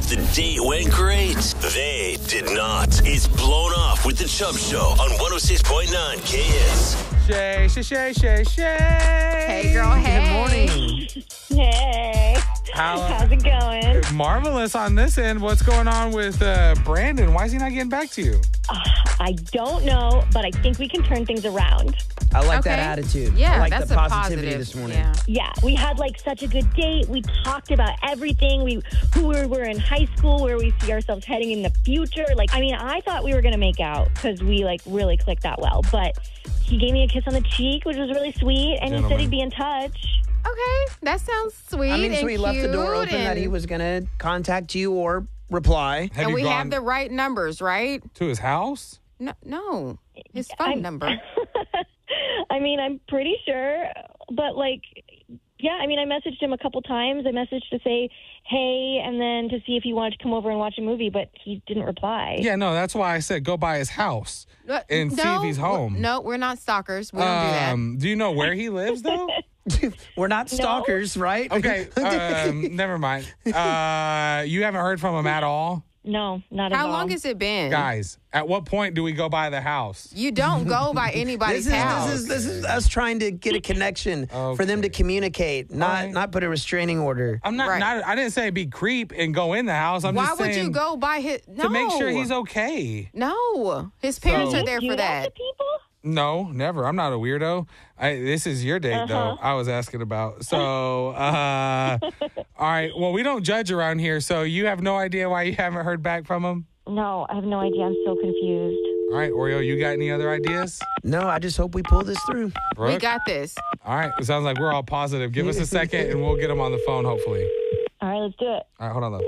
if the date went great. They did not. It's Blown Off with the Chubb Show on 106.9 KS. Shay. Hey, girl, hey. Good morning. Hey, how's it going? Marvelous on this end. What's going on with Brandon? Why is he not getting back to you? I don't know, but I think we can turn things around. I like that attitude. Yeah, I like that's the a positivity positive this morning. Yeah, we had such a good date. We talked about everything. Who we're in high school, where we see ourselves heading in the future. I thought we were going to make out because we really clicked that well. But he gave me a kiss on the cheek, which was really sweet. And he said he'd be in touch. Okay, that sounds sweet. I mean, and so he left the door open that he was going to contact you or reply. Have and you we gone have the right numbers, right? to his house? No, his phone number. I mean, I'm pretty sure, but I messaged him a couple times. I messaged to say, hey, and then to see if he wanted to come over and watch a movie, but he didn't reply. Yeah, no, that's why I said go by his house and see if he's home. No, we're not stalkers. We don't do that. Do you know where he lives, though? We're not stalkers, right? Okay, never mind. You haven't heard from him at all? No, not at all. How long has it been? Guys, at what point do we go by the house? You don't go by anybody's house. This is us trying to get a connection for them to communicate, not put a restraining order. I'm not, I didn't say be creep and go in the house. I'm Why just would saying you go by his... No. to make sure he's okay. No. His parents are there Do for that that. to people? No, never. I'm not a weirdo. This is your date, though, I was asking about. So, all right. Well, we don't judge around here, so you have no idea why you haven't heard back from him? No, I have no idea. I'm so confused. All right, Oreo, you got any other ideas? No, I just hope we pull this through. Brooke? We got this. All right. It sounds like we're all positive. Give us a second, and we'll get him on the phone, hopefully. All right, let's do it. All right, hold on, though.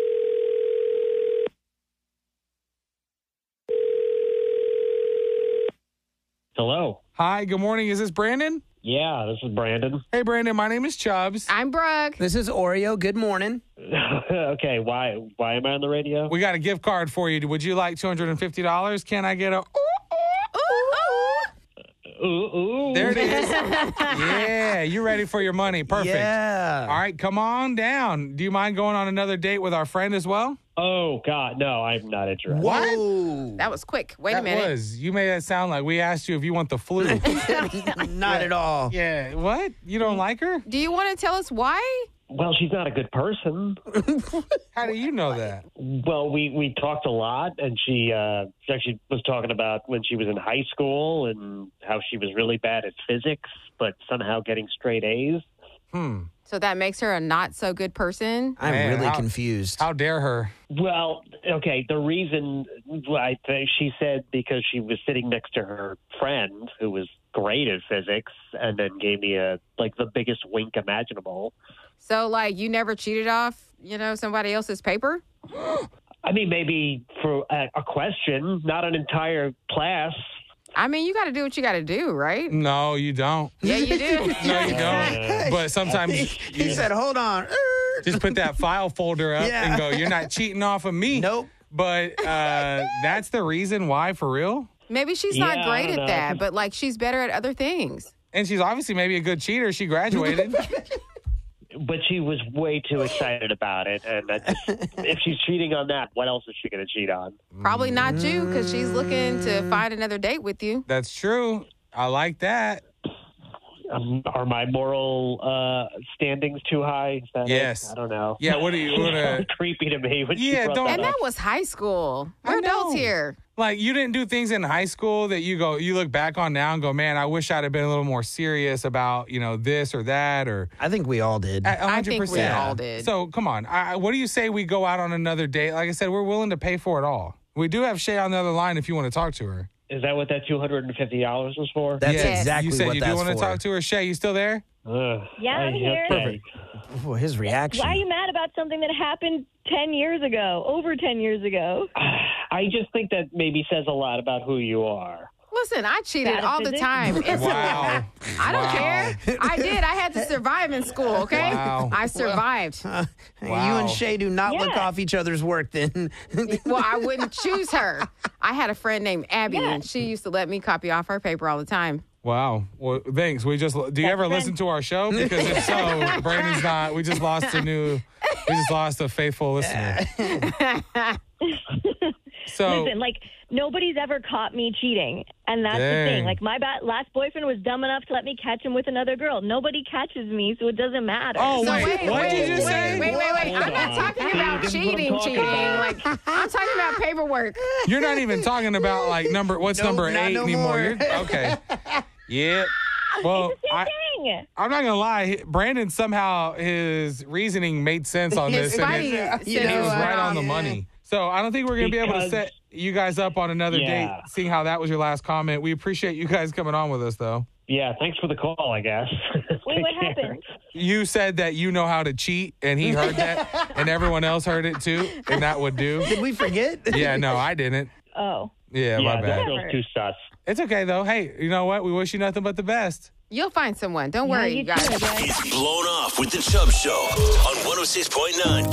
Hello. Hi, good morning. Is this Brandon? Yeah, this is Brandon. Hey, Brandon. My name is Chubbs. I'm Brooke. This is Oreo. Good morning. Okay, why am I on the radio? We got a gift card for you. Would you like $250? Can I get a... Ooh. There it is. Yeah, you ready for your money. Perfect. Yeah. All right, come on down. Do you mind going on another date with our friend as well? Oh, God, no, I'm not interested. Whoa. That was quick. Wait a That minute. was. You made that sound like we asked you if you want the flu. Not at all. Yeah, what? You don't like her? Do you want to tell us why? Well, she's not a good person. How do you know that? Well, we talked a lot, and she actually was talking about when she was in high school and how she was really bad at physics, but somehow getting straight A's. So that makes her a not so good person? I'm Man, really how- confused. How dare her? Well, okay, the reason I think she said because she was sitting next to her friend who was great at physics and then gave me the biggest wink imaginable. So, you never cheated off, somebody else's paper? I mean, maybe for a question, not an entire class. I mean, you got to do what you got to do, right? No, you don't. Yeah, you do. No, you don't. But sometimes He you said, hold on. just put that file folder up Yeah. and go, you're not cheating off of me. Nope. But that's the reason why, for real? Maybe she's Yeah, not I great don't at know. that, but she's better at other things. And she's obviously maybe a good cheater. She graduated. But she was way too excited about it. And if she's cheating on that, what else is she going to cheat on? Probably not you, because she's looking to find another date with you. That's true. I like that. Are my moral standings too high? Is that Yes. it? I don't know. Yeah, what do you want to... Creepy to me when Yeah, she brought don't- that And up. that was high school. I We're adults know. here. Like, you didn't do things in high school that you look back on now and go, man, I wish I'd have been a little more serious about, this or that, or... I think we all did. 100%. I think we all did. So, come on. What do you say we go out on another date? Like I said, we're willing to pay for it all. We do have Shay on the other line if you want to talk to her. Is that what that $250 was for? That's Yes. exactly You said what you that's do want to for. talk to her. Shay, you still there? Yeah, I'm here. Perfect. Ooh, his reaction. Why are you mad about something that happened 10 years ago, over 10 years ago? I just think that maybe says a lot about who you are. Listen, I cheated Bad at all the physics? time. Wow. I don't Wow. care. I did. I had to survive in school, okay? Wow. I survived. You Wow. and Shay do not look Yeah. off each other's work then. Well, I wouldn't choose her. I had a friend named Abby, Yeah. and she used to let me copy off her paper all the time. Wow. Well, thanks. Do you ever listen to our show? Because if so, Brandon's not. We just lost a new We just lost a faithful listener. So Listen, like, nobody's ever caught me cheating. And that's the thing. Like, my last boyfriend was dumb enough to let me catch him with another girl. Nobody catches me, so it doesn't matter. Oh, So wait, what did you just say? Wait. I'm not talking about cheating. Like, I'm talking about paperwork. You're not even talking about, like, number 8 anymore. more. Okay. Yeah. Well, It's the same thing. I'm not gonna lie. Brandon somehow his reasoning made sense on this, His and buddy he said was right on the yeah. money. So I don't think we're gonna be able to Because- set you guys up on another date. Seeing how that was your last comment, we appreciate you guys coming on with us, though. Yeah, thanks for the call, I guess. Wait, what happened? You said that you know how to cheat, and he heard that, and everyone else heard it too, and that would do. Did we forget? Yeah, no, I didn't. Oh. Yeah, my Yeah, bad. this feels too sus. It's okay though. Hey, you know what? We wish you nothing but the best. You'll find someone. Don't worry, you guys. It's Blown Off with the Chubb Show on 106.9